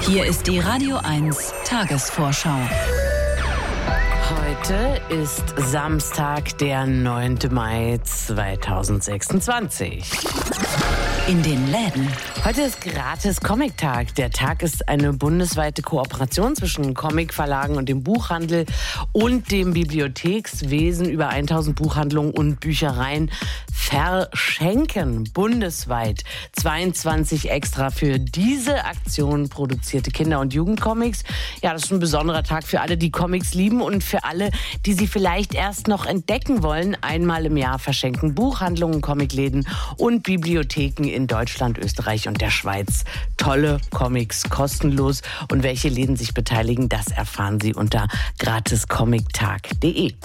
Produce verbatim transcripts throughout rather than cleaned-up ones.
Hier ist die Radio eins Tagesvorschau. Heute ist Samstag, der neunte Mai zweitausendsechsundzwanzig. In den Läden. Heute ist gratis Comic-Tag. Der Tag ist eine bundesweite Kooperation zwischen Comicverlagen und dem Buchhandel und dem Bibliothekswesen. Über tausend Buchhandlungen und Büchereien verschenken bundesweit zweiundzwanzig extra für diese Aktion produzierte Kinder- und Jugendcomics. Ja, das ist ein besonderer Tag für alle, die Comics lieben und für alle, die sie vielleicht erst noch entdecken wollen. Einmal im Jahr verschenken Buchhandlungen, Comicläden und Bibliotheken in Deutschland, Österreich und der Schweiz tolle Comics kostenlos. Und welche Läden sich beteiligen, das erfahren Sie unter gratis comic tag punkt de.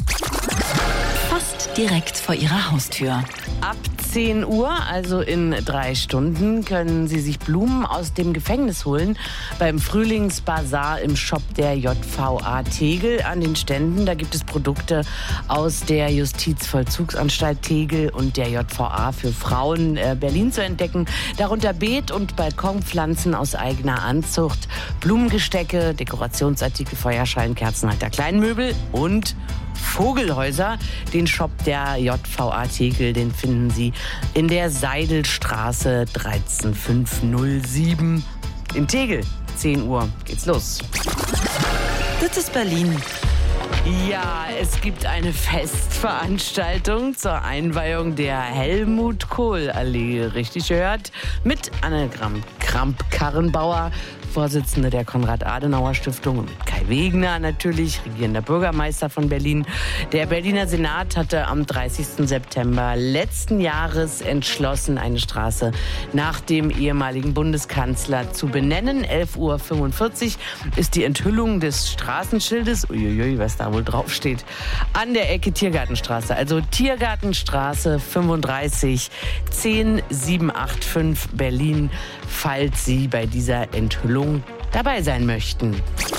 Fast direkt vor Ihrer Haustür. Ab zehn Uhr, also in drei Stunden, können Sie sich Blumen aus dem Gefängnis holen. Beim Frühlingsbazar im Shop der J V A Tegel an den Ständen. Da gibt es Produkte aus der Justizvollzugsanstalt Tegel und der J V A für Frauen äh, Berlin zu entdecken. Darunter Beet- und Balkonpflanzen aus eigener Anzucht, Blumengestecke, Dekorationsartikel, Feuerschalen, Kerzenhalter, Kleinmöbel und Vogelhäuser. Den Shop der J V A Tegel, den finden Sie in der Seidelstraße dreizehn fünfhundertsieben in Tegel. zehn Uhr geht's los. Das ist Berlin. Ja, es gibt eine Festveranstaltung zur Einweihung der Helmut-Kohl-Allee, richtig gehört, mit Anne Kramp-Karrenbauer, Vorsitzende der Konrad-Adenauer-Stiftung, und mit Kai Wegner natürlich, regierender Bürgermeister von Berlin. Der Berliner Senat hatte am dreißigsten September letzten Jahres entschlossen, eine Straße nach dem ehemaligen Bundeskanzler zu benennen. elf Uhr fünfundvierzig ist die Enthüllung des Straßenschildes, uiuiui, was da wohl draufsteht, an der Ecke Tiergartenstraße. Also Tiergartenstraße fünfunddreißig zehn sieben acht fünf Berlin, falls Sie bei dieser Enthüllung dabei sein möchten.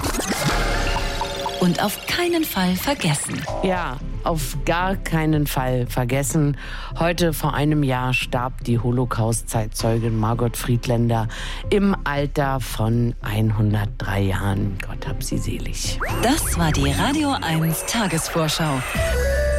Und auf keinen Fall vergessen. Ja, auf gar keinen Fall vergessen. Heute vor einem Jahr starb die Holocaust-Zeitzeugin Margot Friedländer im Alter von hundertdrei Jahren. Gott hab sie selig. Das war die Radio eins Tagesvorschau.